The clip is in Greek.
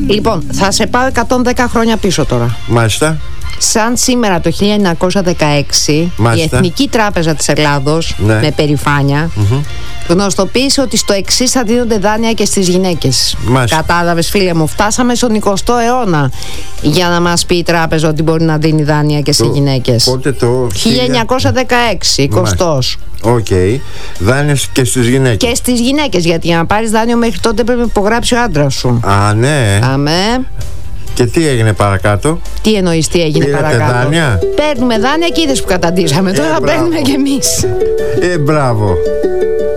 Λοιπόν, θα σε πάω 110 χρόνια πίσω τώρα. Μάλιστα. Σαν σήμερα το 1916, Μάλιστα. η Εθνική Τράπεζα της Ελλάδος, ναι, με περηφάνεια, γνωστοποίησε ότι στο εξής θα δίνονται δάνεια και στις γυναίκες. Μάλιστα. Κατάλαβες, φίλε μου, φτάσαμε στον 20ο αιώνα για να μας πει η τράπεζα ότι μπορεί να δίνει δάνεια και στις γυναίκες. Πότε το 1916, 20ος. Οκ. Δάνειες και στις γυναίκες. Και στις γυναίκες, γιατί για να πάρεις δάνειο μέχρι τότε πρέπει να υπογράψει ο άντρας σου. Α, ναι. Αμέ. Και τι έγινε παρακάτω? Τι εννοείς, τι έγινε Πήρατε παρακάτω? δάνεια? Παίρνουμε δάνεια και είδες που καταντήσαμε. Τώρα μπράβο. παίρνουμε κι εμείς. Μπράβο.